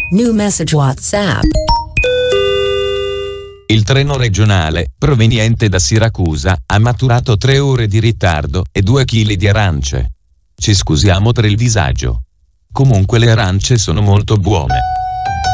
New message WhatsApp. Il treno regionale, proveniente da Siracusa, ha maturato 3 ore di ritardo e 2 chili di arance. Ci scusiamo per il disagio. Comunque le arance sono molto buone.